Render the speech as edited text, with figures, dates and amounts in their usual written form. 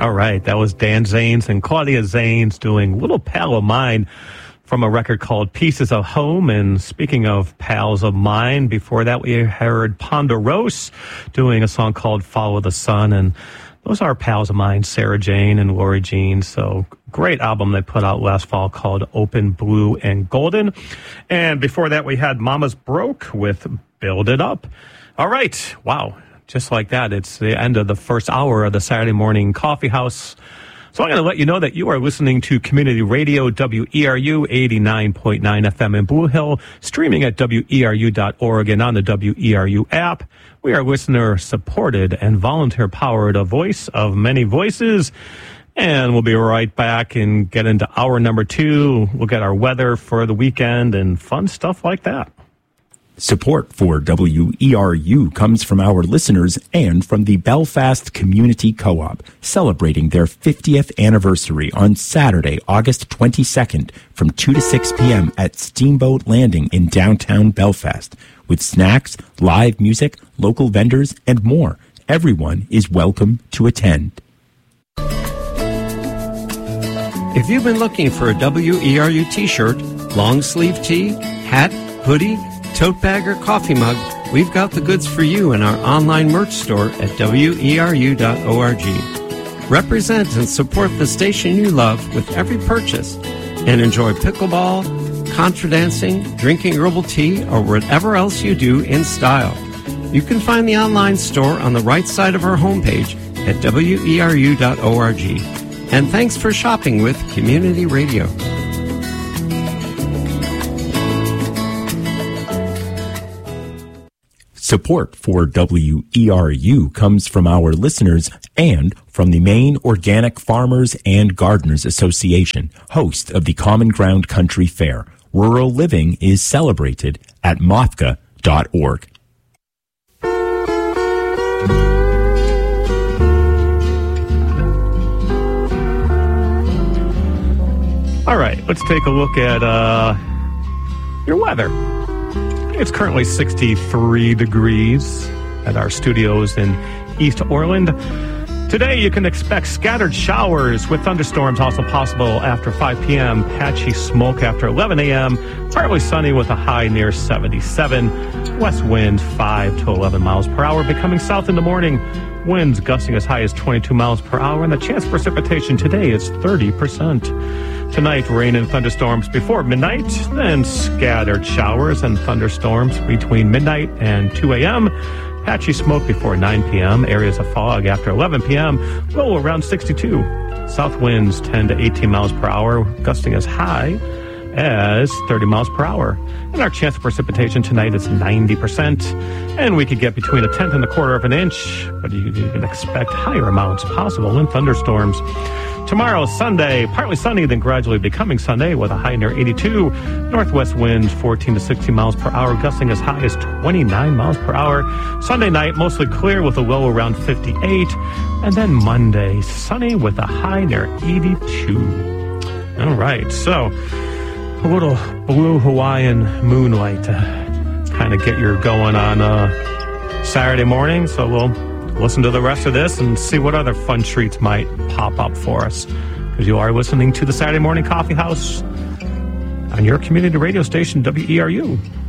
All right, that was Dan Zanes and Claudia Zanes doing Little Pal of Mine from a record called Pieces of Home. And speaking of pals of mine, before that we heard Ponderosa doing a song called Follow the Sun. And those are pals of mine, Sarah Jane and Lori Jean. So great album they put out last fall called Open, Blue, and Golden. And before that we had Mama's Broke with Build It Up. All right, wow. Just like that, it's the end of the first hour of the Saturday Morning Coffee House. So I'm going to let you know that you are listening to Community Radio, WERU 89.9 FM in Blue Hill, streaming at WERU.org and on the WERU app. We are listener-supported and volunteer-powered, a voice of many voices. And we'll be right back and get into hour number 2. We'll get our weather for the weekend and fun stuff like that. Support for WERU comes from our listeners and from the Belfast Community Co-op, celebrating their 50th anniversary on Saturday, August 22nd from 2 to 6 p.m. at Steamboat Landing in downtown Belfast. With snacks, live music, local vendors, and more, everyone is welcome to attend. If you've been looking for a WERU t-shirt, long sleeve tee, hat, hoodie, tote bag, or coffee mug, we've got the goods for you in our online merch store at WERU.org. Represent and support the station you love with every purchase and enjoy pickleball, contra dancing, drinking herbal tea, or whatever else you do in style. You can find the online store on the right side of our homepage at WERU.org. And thanks for shopping with Community Radio. Support for WERU comes from our listeners and from the Maine Organic Farmers and Gardeners Association, host of the Common Ground Country Fair. Rural living is celebrated at mothka.org. All right, let's take a look at your weather. It's currently 63 degrees at our studios in East Orland. Today, you can expect scattered showers with thunderstorms also possible after 5 p.m., patchy smoke after 11 a.m., partly sunny with a high near 77, west wind 5 to 11 miles per hour, becoming south in the morning, winds gusting as high as 22 miles per hour, and the chance of precipitation today is 30%. Tonight, rain and thunderstorms before midnight, then scattered showers and thunderstorms between midnight and 2 a.m., patchy smoke before 9 p.m., areas of fog after 11 p.m., low around 62. South winds 10 to 18 miles per hour, gusting as high as 30 miles per hour. And our chance of precipitation tonight is 90%. And we could get between a tenth and a quarter of an inch, but you can expect higher amounts possible in thunderstorms. Tomorrow, Sunday, partly sunny, then gradually becoming Sunday with a high near 82. Northwest winds 14 to 16 miles per hour, gusting as high as 29 miles per hour. Sunday night, mostly clear with a low around 58. And then Monday, sunny with a high near 82. All right, so a little blue Hawaiian moonlight to kind of get your going on Saturday morning. So we'll listen to the rest of this and see what other fun treats might pop up for us. Because you are listening to the Saturday Morning Coffee House on your community radio station, WERU.